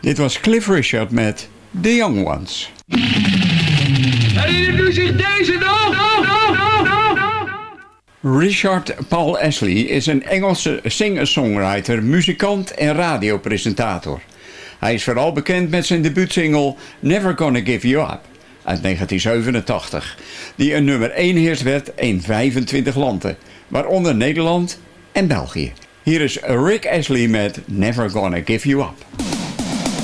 Dit was Cliff Richard met The Young Ones. Herinnert u zich deze nog? Richard Paul Astley is een Engelse singer-songwriter, muzikant en radiopresentator. Hij is vooral bekend met zijn debuutsingle Never Gonna Give You Up uit 1987, die een nummer 1 hit werd in 25 landen, waaronder Nederland en België. Hier is Rick Astley met Never Gonna Give You Up.